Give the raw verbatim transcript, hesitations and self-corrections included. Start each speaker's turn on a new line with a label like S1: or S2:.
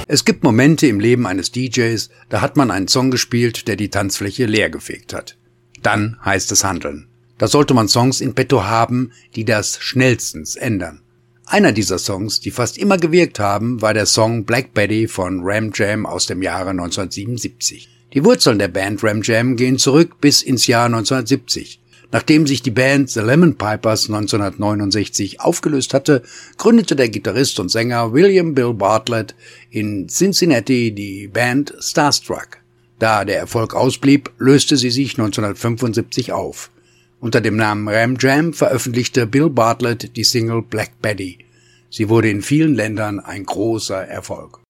S1: Es gibt Momente im Leben eines D Js, da hat man einen Song gespielt, der die Tanzfläche leergefegt hat. Dann heißt es handeln. Da sollte man Songs in petto haben, die das schnellstens ändern. Einer dieser Songs, die fast immer gewirkt haben, war der Song Black Betty von Ram Jam aus dem Jahre neunzehnhundertsiebenundsiebzig. Die Wurzeln der Band Ram Jam gehen zurück bis ins Jahr neunzehnhundertsiebzig. Nachdem sich die Band The Lemon Pipers neunzehnhundertneunundsechzig aufgelöst hatte, gründete der Gitarrist und Sänger William Bill Bartlett in Cincinnati die Band Starstruck. Da der Erfolg ausblieb, löste sie sich neunzehnhundertfünfundsiebzig auf. Unter dem Namen Ram Jam veröffentlichte Bill Bartlett die Single Black Betty. Sie wurde in vielen Ländern ein großer Erfolg.